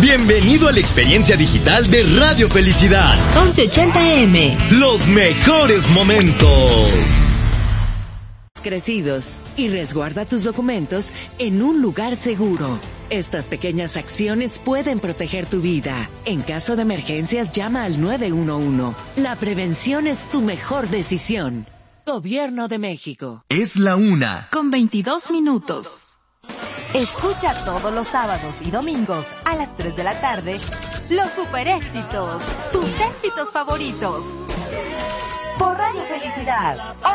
Bienvenido a la experiencia digital de Radio Felicidad. 1180M. Los mejores momentos. Crecidos y resguarda tus documentos en un lugar seguro. Estas pequeñas acciones pueden proteger tu vida. En caso de emergencias, llama al 911. La prevención es tu mejor decisión. Gobierno de México. Es la 1:22. Escucha todos los sábados y domingos a las 3 de la tarde los super éxitos, tus éxitos favoritos. Por Radio Felicidad.